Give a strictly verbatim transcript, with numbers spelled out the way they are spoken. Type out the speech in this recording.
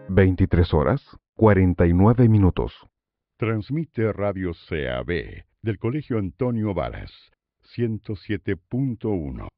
veintitrés horas, cuarenta y nueve minutos. Transmite Radio C A B del Colegio Antonio Varas, ciento siete punto uno.